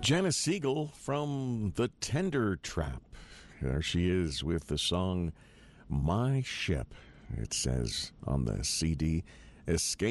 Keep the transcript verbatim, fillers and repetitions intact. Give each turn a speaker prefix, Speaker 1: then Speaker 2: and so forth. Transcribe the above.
Speaker 1: Janice Siegel from The Tender Trap. There she is with the song My Ship. It says on the C D, Escape